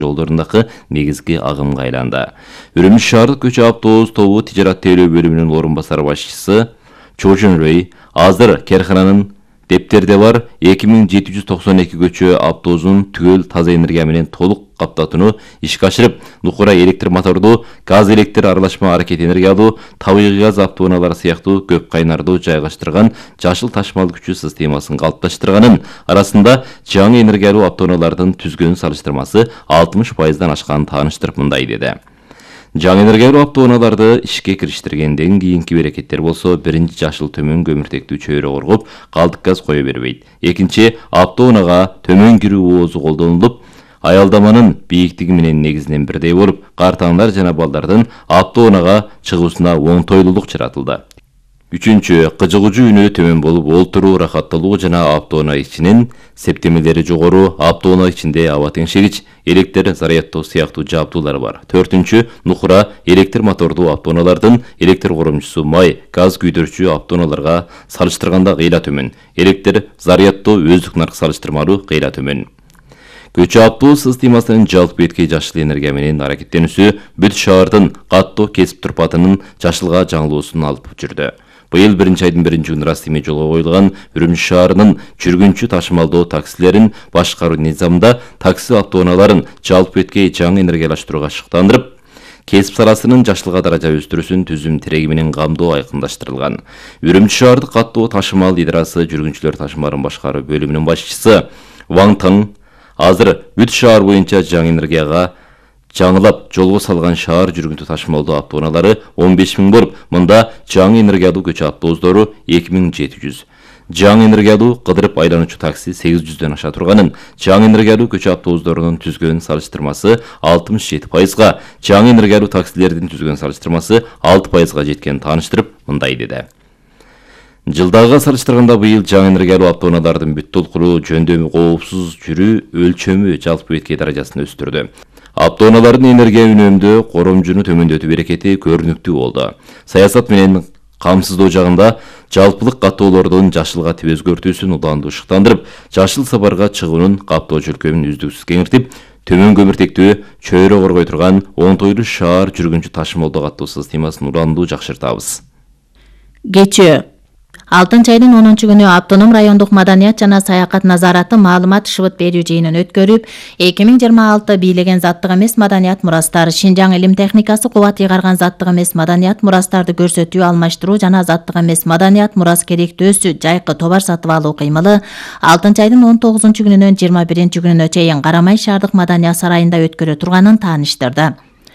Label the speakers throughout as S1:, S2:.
S1: жолдорундагы негизги агымга айланды. Үрүмүч шаардык көчө автобус тобу тижарат тейлөө бөлүмүнүн орун басар башчысы Чожун Рэй азыр керхананын дептерде бар 2792 көчө автобусун түгөл таза энергия менен толук каптатууну ишке ашырып, нукура электр мотордуу, газ электр аралашма аракет энергиялуу, табигый газ автоунаалары сыяктуу көп кайнардуу жайгаштырган жашыл ташмал күчү системасын калыпташтырганын, арасында жаңы энергиялуу автоунаалардын түзгөн салыштырмасы 60%дан ашканын тааныштырып мындай деди. Жаңы энергиялуу автоунааларды ишке кириштиргенден кийинки берекеттер болсо, биринчи жашыл төмөн көмүртектүү чөйрө коргоп, калдык газ кое бербейт. Экинчи, автоунаага төмөн кирүү оозу колдонулуп, аялдаманын бийиктиги менен негизинен бирдей болуп, картаңдар жана балдардын автоунаага чыгуусуна оңтойлуулук жаратылды. Үчүнчү, кыжыгуучу үнөө төмөн болуп, олтуруу ырахаттуулугу жана автоунаа ичинин септемелери жогору, автоунаа ичинде аба теңшегич, электр зарядтоо сыяктуу жабдуулар бар. Төртүнчү, нукура электр мотордуу автоунаалардын электр коромчусу май, газ күйдөрчү автоунааларга салыштырганда кыйла төмөн. Электр зарядтоо өздүк нарк салыштырмалуу кыйла төмөн. Көчө автобус системасынын жалпы эткей жашыл энергия менен аракеттенүүсү бүт шаардын каттоо кесип турпатынын жашылга жаңылуусун алып жүрдү. Быйыл 1-айдын 1-күнү расмий жолго коюлган Үрүмүч шаарынын жүргүнчү ташымалдоо таксилерин башкаруу низамында такси автоунааларын жалпы эткей жаңы энергиялаштырууга шыктандырып, кесип саласынын жашылга даража өстүрүүсүн түзүм тиреги менен камдоо айкындаштырылган. Үрүмүч шаардык каттоо ташымал идарасы жүргүнчүлөр ташымаларын башкаруу бөлүмүнүн башчысы Ван Таң азыр бүт шаар боюнча жаңы энергияга жаңылап жолго салган шаар жүргүнчү ташымалдоо автоунаалары 15 000 болуп, мында жаңы энергиялуу көчө автобустары 2700. Жаңы энергиялуу кыдырып айлануучу такси 800дөн аша турганын, жаңы энергиялуу көчө автобустарынын түзгөн салыштырмасы 67%га, жаңы энергиялуу таксилердин түзгөн салыштырмасы 6%га жеткенин тааныштырып мындай деди. Жылдагыга салыштырганда быйыл жаңы энергиялуу автоунаалардын бүт толкуруу, жөндөмү, коопсуз жүрүү өлчөмү жалпы эткей даражасын өстүрдү. Автоунаалардын энергия үнөмдөө коромжуну төмөндөтүү берекети көрүнүктүү болду. Саясат менен камсыздоо жагында жалпылык каттоолордун жашылга тип өзгөртүүсүн улаандуу шыктандырып, жашыл сапарга чыгуунун каптоо жөлкөмүн үздүксүз кеңиртип, төмөн көмүртектүү чөйрө коргой турган оңтойлуу шаар жүргүнчү ташымалдоо каттоо системасын улаандуу жакшыртабыз.
S2: Кечээ 6-айдын 10-күнү Автоном райондук маданият жана саякат назараты маалымат шыбыт берүү жыйынын өткөрүп, 2026 бийлеген заттык эмес маданият мурастар, Шинжаң илим техникасы кубат ыйгарган заттык эмес маданият мурастарды көрсөтүү, алмаштыруу жана заттык эмес маданият мурас керектөөсү жайкы товар сатып алуу кыймылы 6-айдын 19-күнүнөн 21-күнүнө чейин Карамай шаардык маданият сарайында өткөрө турганын тааныштырды.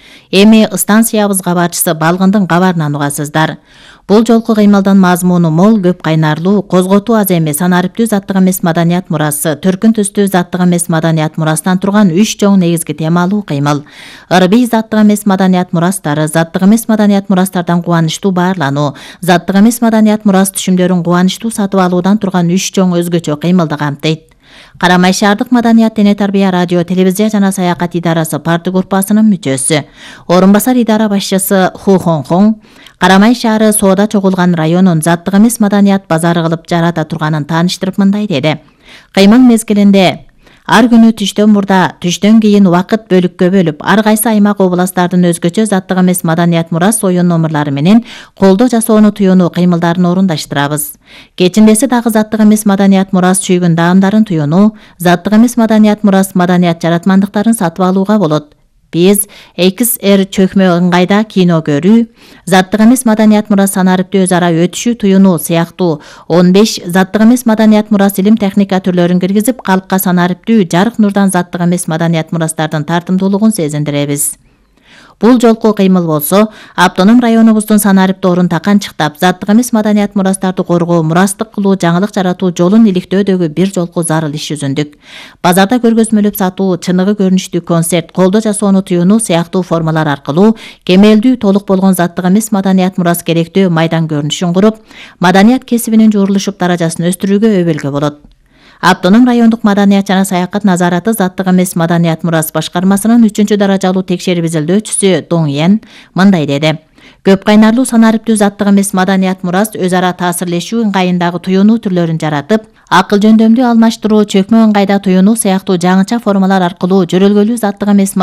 S2: Эми станциябыз кабарчысы Балгындын кабарынан угасыздар. Бул жолку кыймылдын мазмуну мол, көп кайнарлуу, козготуу аз эмес, санариптүү заттык эмес маданият мурасы, төркүн түстүү заттык эмес маданият мурастан турган 3 чоң негизги темалуу кыймыл. Ырбий заттык эмес маданият мурастары, заттык эмес маданият мурастардан кубанычтуу баарлануу, заттык эмес маданият мурас түшүмдөрүн кубанычтуу сатып алуудан турган 3 чоң өзгөчө кыймылды камтыйт. Карамай шаардык маданият дене тарбия радио, телевизия жана саякат идарасы парты группасынын мүчөсү, орун басар идара башчысы Ху Хонхон, Карамай шаары соода чогулган районун заттык эмес маданият базары кылып жарата турганын тааныштырып мындай деди. Кыймыл мезгилинде ар күнү түштөн мурда, түштөн кийин убакыт бөлүккө бөлүп, ар кайсы аймак областтардын өзгөчө заттык эмес маданият мурас оюн номерлары менен колдо жасоону туюнуу кыймылдарын орундаштырабыз. Кечиндеси дагы заттык эмес маданият мурас чүйгүн даамдарын туюнуу, заттык эмес маданият мурас маданият жаратмандыктарын сатып алууга болот. Биз XR чөкмө ыңгайда кино көрүү, заттык эмес маданият мурас санариптүү өз ара өтүшүү туюнуу сыяктуу 15 заттык эмес маданият мурас илим техника түрлөрүн киргизип, калкка санариптүү жарык нурдан заттык эмес маданият мурастардын тартымдуулугун сезиндиребиз. Бул жолку кыймыл болсо, Автоном районубуздун санариптүү орун таканчыктап, заттык эмес маданият мурастарды коргоо, мурастык кылуу, жаңылык жаратуу жолун иликтөөдөгү бир жолку зарыл иш жүзүндүк. Базарда көргөзмөлөп сатуу, чыныгы көрүнүштүү концерт, колдо жасоону туюнуу сыяктуу формалар аркылуу кемелдүү толук болгон заттык эмес маданият мурас керектөө майдан көрүнүшүн куруп, маданият кесибинин жуурулушуп даражасын өстүрүүгө өбөлгө болот. Автоном райондук маданият жана саякат назараты заттык эмес маданият мурас башкармасынын 3-даражалуу текшерип изилдөөчүсү Доң Йен мындай деди. Көп кайнарлуу санариптүү заттык эмес маданият мурас өз ара таасирлешүү ыңгайындагы туюнуу түрлөрүн жаратып, акыл жөндөмдүү алмаштыруу, чөкмө ыңгайда туюнуу сыяктуу жаңыча формалар аркылуу жөрөлгөлүү заттык эмес